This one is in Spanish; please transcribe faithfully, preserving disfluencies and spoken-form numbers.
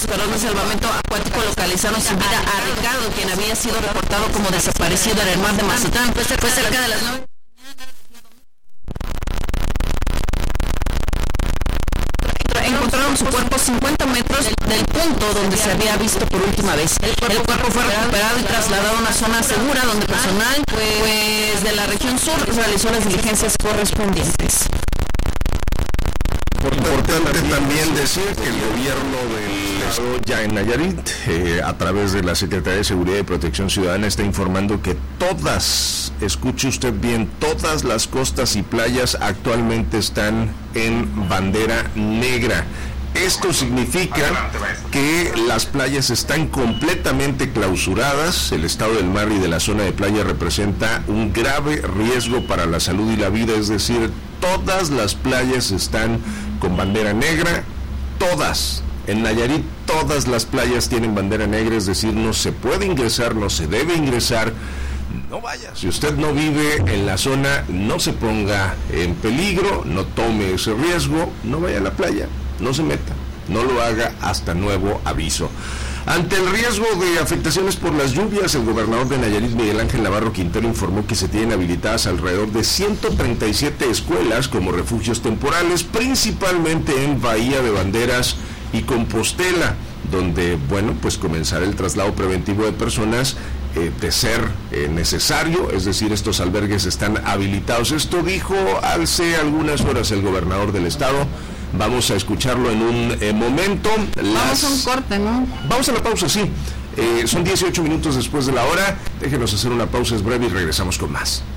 Rescatistas de salvamento acuático localizaron sin vida a Ricardo, quien había sido reportado como desaparecido en el mar de Mazatlán. Fue cerca de las nueve. Encontraron su cuerpo cincuenta metros del punto donde se había visto por última vez. El cuerpo fue recuperado y trasladado a una zona segura donde personal pues, de la región sur realizó las diligencias correspondientes. Importante también decir que el gobierno del estado ya en Nayarit, eh, a través de la Secretaría de Seguridad y Protección Ciudadana, está informando que todas, escuche usted bien, todas las costas y playas actualmente están en bandera negra. Esto significa que las playas están completamente clausuradas. El estado del mar y de la zona de playa representa un grave riesgo para la salud y la vida, es decir, todas las playas están con bandera negra, todas. En Nayarit todas las playas tienen bandera negra, es decir, no se puede ingresar, no se debe ingresar. No vaya, si usted no vive en la zona, no se ponga en peligro, no tome ese riesgo, no vaya a la playa, no se meta, no lo haga hasta nuevo aviso. Ante el riesgo de afectaciones por las lluvias, el gobernador de Nayarit, Miguel Ángel Navarro Quintero, informó que se tienen habilitadas alrededor de ciento treinta y siete escuelas como refugios temporales, principalmente en Bahía de Banderas y Compostela, donde, bueno, pues comenzará el traslado preventivo de personas eh, de ser eh, necesario, es decir, estos albergues están habilitados. Esto dijo hace algunas horas el gobernador del estado. Vamos a escucharlo en un eh, momento. Las... Vamos a un corte, ¿no? Vamos a la pausa, sí. Eh, son dieciocho minutos después de la hora. Déjenos hacer una pausa, es breve y regresamos con más.